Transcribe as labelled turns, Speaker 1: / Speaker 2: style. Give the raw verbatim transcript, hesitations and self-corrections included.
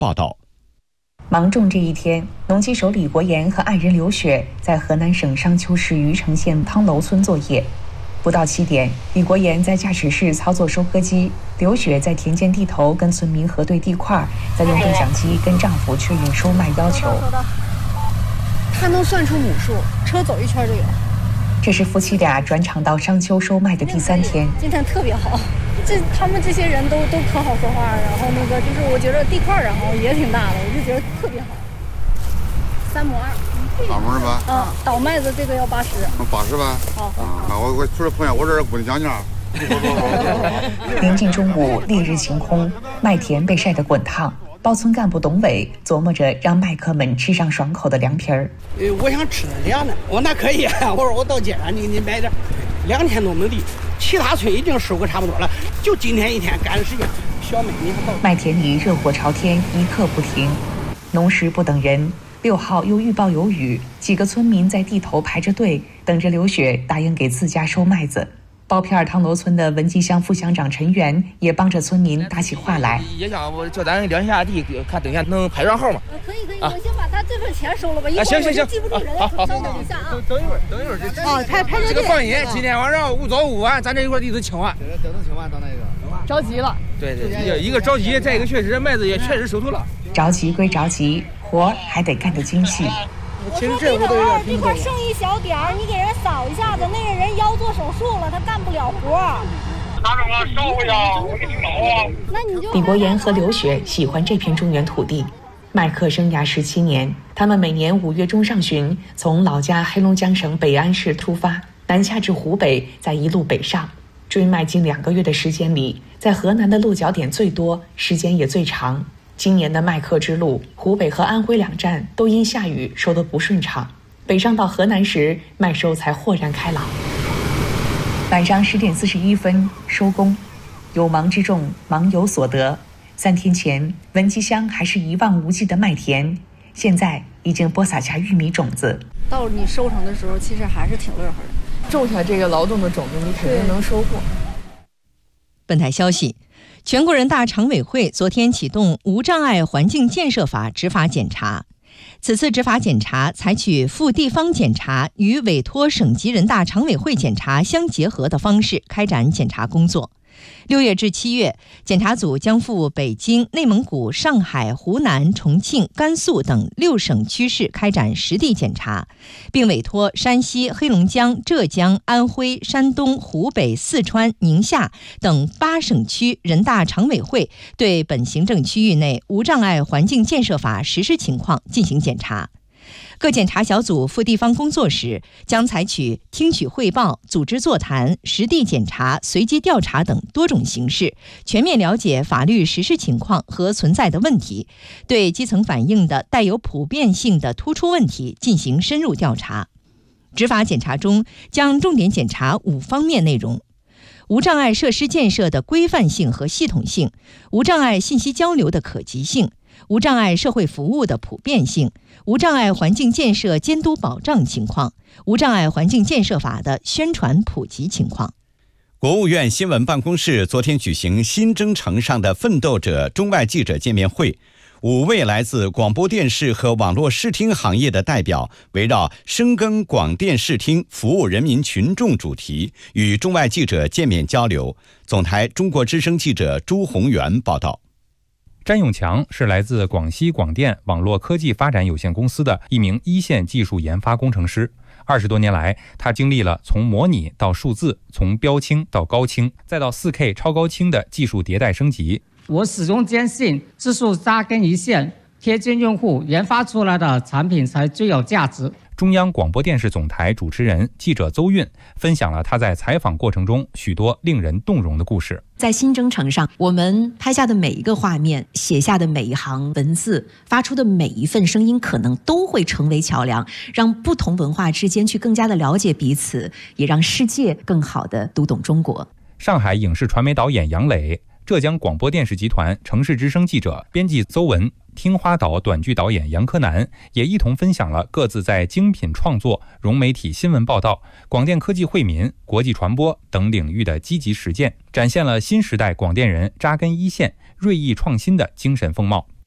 Speaker 1: 报道。
Speaker 2: 芒种这一天，农机手李国岩和爱人刘雪在河南省商丘市虞城县汤楼村作业。不到七点，李国岩在驾驶室操作收割机，刘雪在田间地头跟村民核对地块，再用对讲机跟丈夫确认收卖要求。
Speaker 3: 他能算出亩数，车走一圈就有。
Speaker 2: 这是夫妻俩转场到商丘收卖的第三天。
Speaker 3: 今天特别好，这他们这些人都都可好说话，然后那个就是我觉得地块然后也挺大的，我就觉得特别好。三亩二。
Speaker 4: 八亩是吧？
Speaker 3: 嗯，倒麦子这个要八十。
Speaker 4: 八十吧。好。啊，我我除了朋友，我这儿不能讲价。
Speaker 2: 临近中午，烈日晴空，麦田被晒得滚烫。包村干部董伟琢磨着让麦客们吃上爽口的凉皮儿。
Speaker 5: 呃，我想吃点凉的，我那可以。我说我到街上你你买点，两天都没地，其他村已经收个差不多了，就今天一天赶时间。小妹，你还到？
Speaker 2: 麦田里热火朝天，一刻不停。农时不等人，六号又预报有雨，几个村民在地头排着队，等着刘雪答应给自家收麦子。包片儿汤楼村的文集乡副乡长陈元也帮着村民打起话来。
Speaker 6: 也想我叫咱量一下地，看等一下能排上号吗？
Speaker 3: 啊，可以可以，啊、我先把他这份钱收了吧。
Speaker 6: 啊，行行行，
Speaker 3: 记不住人，
Speaker 6: 好好好，
Speaker 3: 稍等一下啊。
Speaker 6: 等一会儿，等一会儿，这
Speaker 3: 哦，排排
Speaker 6: 这个放心，今天晚上五早五晚，咱这一块地都清完。
Speaker 4: 这都清完到那个。
Speaker 3: 着急了。
Speaker 6: 对对，一个着急，再一个确实麦子也确实收透了。
Speaker 2: 着急归着急，活还得干得精细。
Speaker 3: 其实这都有点这块剩一小点儿，你给人扫一下子，那个人腰做手术了，他干不了活。
Speaker 7: 拿着我收回去，我给你搞啊。
Speaker 3: 那你就。
Speaker 2: 李国岩和刘雪喜欢这片中原土地，麦客生涯十七年，他们每年五月中上旬从老家黑龙江省北安市出发，南下至湖北，再一路北上，追麦近两个月的时间里，在河南的落脚点最多，时间也最长。今年的麦客之路，湖北和安徽两站都因下雨收得不顺畅，北上到河南时，麦收才豁然开朗。晚上十点四十一分收工，有忙之众，忙有所得。三天前，文集乡还是一望无际的麦田，现在已经播撒下玉米种子。
Speaker 3: 到你收成的时候，其实还是挺乐呵的。
Speaker 8: 种下这个劳动的种子，你肯定能收获。
Speaker 9: 本台消息。全国人大常委会昨天启动无障碍环境建设法执法检查，此次执法检查采取赴地方检查与委托省级人大常委会检查相结合的方式开展检查工作。六月至七月，检查组将赴北京、内蒙古、上海、湖南、重庆、甘肃等六省区市开展实地检查，并委托山西、黑龙江、浙江、安徽、山东、湖北、四川、宁夏等八省区人大常委会对本行政区域内无障碍环境建设法实施情况进行检查。各检查小组赴地方工作时，将采取听取汇报、组织座谈、实地检查、随机调查等多种形式，全面了解法律实施情况和存在的问题，对基层反映的带有普遍性的突出问题进行深入调查。执法检查中将重点检查五方面内容：无障碍设施建设的规范性和系统性，无障碍信息交流的可及性，无障碍社会服务的普遍性，无障碍环境建设监督保障情况，无障碍环境建设法的宣传普及情况。
Speaker 1: 国务院新闻办公室昨天举行新征程上的奋斗者中外记者见面会，五位来自广播电视和网络视听行业的代表围绕深耕广电视听服务人民群众主题与中外记者见面交流。总台中国之声记者朱宏元报道。
Speaker 10: 詹永强是来自广西广电网络科技发展有限公司的一名一线技术研发工程师。二十多年来，他经历了从模拟到数字，从标清到高清，再到 四K 超高清的技术迭代升级。
Speaker 11: 我始终坚信，技术扎根一线，贴近用户，研发出来的产品才最有价值。
Speaker 10: 中央广播电视总台主持人、记者邹韵分享了他在采访过程中许多令人动容的故事。
Speaker 12: 在新征程上，我们拍下的每一个画面，写下的每一行文字，发出的每一份声音，可能都会成为桥梁，让不同文化之间去更加的了解彼此，也让世界更好的读懂中国。
Speaker 10: 上海影视传媒导演杨磊，浙江广播电视集团城市之声记者、编辑邹文，听花岛短剧导演杨柯南也一同分享了各自在精品创作、融媒体新闻报道、广电科技惠民、国际传播等领域的积极实践，展现了新时代广电人扎根一线、锐意创新的精神风貌。